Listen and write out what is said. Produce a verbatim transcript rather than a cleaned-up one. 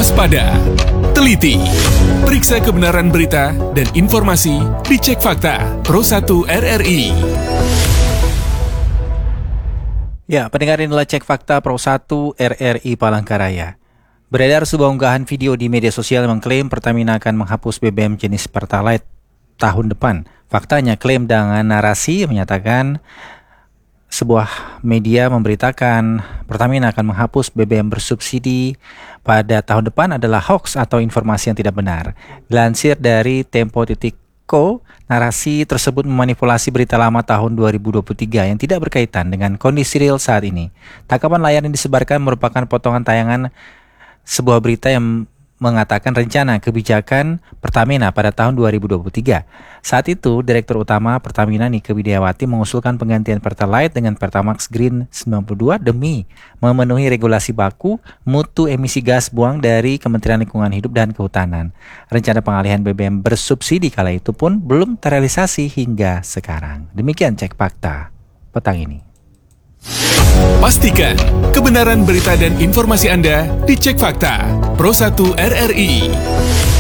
waspada, teliti, periksa kebenaran berita dan informasi di Cek Fakta Pro satu R R I. Ya, pendengar, inilah Cek Fakta Pro satu R R I Palangkaraya. Beredar sebuah unggahan video di media sosial yang mengklaim Pertamina akan menghapus B B M jenis Pertalite tahun depan. Faktanya, klaim dengan narasi menyatakan sebuah media memberitakan Pertamina akan menghapus B B M bersubsidi pada tahun depan adalah hoax atau informasi yang tidak benar. Dilansir dari Tempo titik co, narasi tersebut memanipulasi berita lama tahun dua ribu dua puluh tiga yang tidak berkaitan dengan kondisi real saat ini. Tangkapan layar yang disebarkan merupakan potongan tayangan sebuah berita yang mengatakan rencana kebijakan Pertamina pada tahun dua ribu dua puluh tiga. Saat itu, Direktur Utama Pertamina Nike Widiawati mengusulkan penggantian Pertalite dengan Pertamax Green sembilan puluh dua demi memenuhi regulasi baku mutu emisi gas buang dari Kementerian Lingkungan Hidup dan Kehutanan. Rencana pengalihan B B M bersubsidi kala itu pun belum terrealisasi hingga sekarang. Demikian Cek Fakta petang ini. Pastikan kebenaran berita dan informasi Anda di Cek Fakta Pro satu R R I.